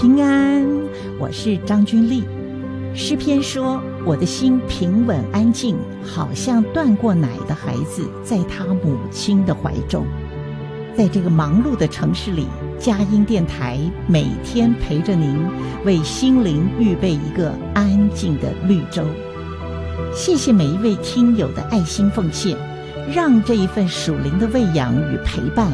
平安，我是张君丽。诗篇说，我的心平稳安静，好像断过奶的孩子在他母亲的怀中。在这个忙碌的城市里，佳音电台每天陪着您，为心灵预备一个安静的绿洲。谢谢每一位听友的爱心奉献，让这一份属灵的喂养与陪伴